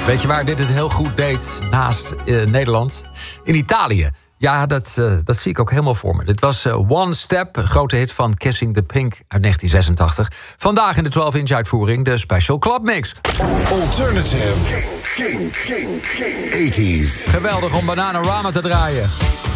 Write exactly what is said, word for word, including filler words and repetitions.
Weet je waar dit het heel goed deed naast uh, Nederland? In Italië. Ja, dat, uh, dat zie ik ook helemaal voor me. Dit was uh, One Step, een grote hit van Kissing the Pink uit negentien zesentachtig. Vandaag in de twaalf inch uitvoering de Special Club Mix. Alternative tachtig. Geweldig om Bananarama te draaien.